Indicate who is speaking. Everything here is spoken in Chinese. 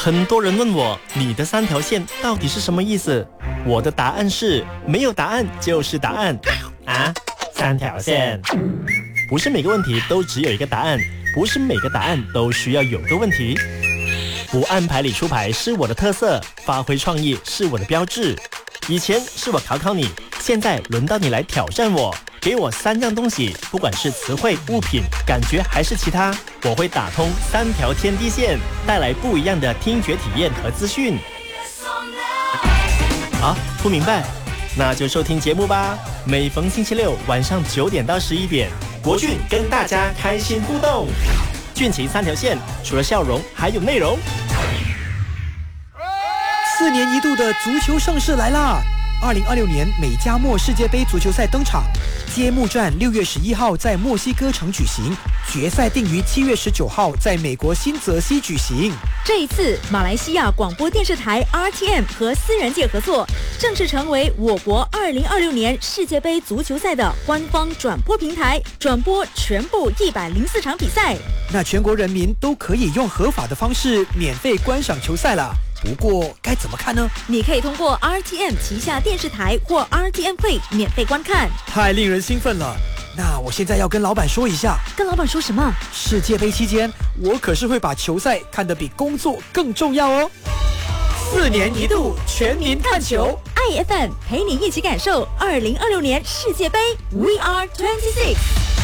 Speaker 1: 很多人问我，你的3条线到底是什么意思？我的答案是，没有答案就是答案。啊，3条线。不是每个问题都只有一个答案，不是每个答案都需要有个问题。不按牌理出牌是我的特色，发挥创意是我的标志。以前是我考你，现在轮到你来挑战我。给我3样东西，不管是词汇、物品、感觉还是其他，我会打通3条天地线，带来不一样的听觉体验和资讯。啊，不明白？那就收听节目吧。每逢星期六晚上9点到11点，国俊跟大家开心互动。俊情3条线，除了笑容还有内容。
Speaker 2: 4年一度的足球盛世来啦！2026年美加墨世界杯足球赛登场，揭幕战6月11号在墨西哥城举行，决赛定于7月19号在美国新泽西举行。
Speaker 3: 这一次，马来西亚广播电视台 RTM 和私人界合作，正式成为我国2026年世界杯足球赛的官方转播平台，转播全部104场比赛。
Speaker 2: 那全国人民都可以用合法的方式免费观赏球赛了。不过该怎么看呢？
Speaker 3: 你可以通过 RTM 旗下电视台或 RTM Play 免费观看。
Speaker 2: 太令人兴奋了！那我现在要跟老板说一下。
Speaker 3: 跟老板说什么？
Speaker 2: 世界杯期间，我可是会把球赛看得比工作更重要哦。4年一度全民看球
Speaker 3: ，IFM 陪你一起感受2026年世界杯 We Are 26。